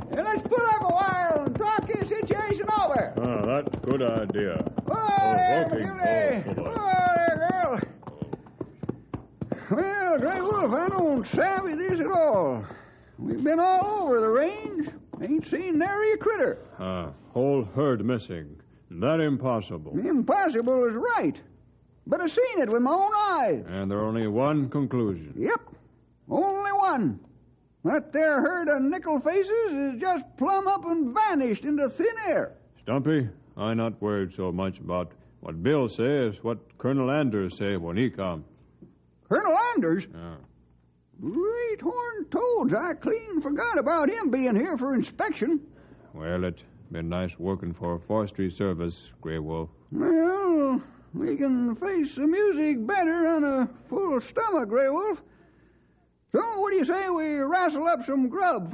Let's pull up a while and talk this situation over. That's a good idea. Walking. There, girl. Well, Grey Wolf, I don't savvy this at all. We've been all over the range. Ain't seen nary a critter. Whole herd missing. That impossible. Impossible is right. But I seen it with my own eyes. And there's only one conclusion. Yep. Only one. That there herd of nickel faces is just plumb up and vanished into thin air. Stumpy, I'm not worried so much about what Bill says, what Colonel Anders say when he comes. Colonel Anders? Yeah. Great horned toads. I clean forgot about him being here for inspection. Well, it's been nice working for Forestry Service, Grey Wolf. Well, we can face the music better on a full stomach, Grey Wolf. So what do you say we wrestle up some grub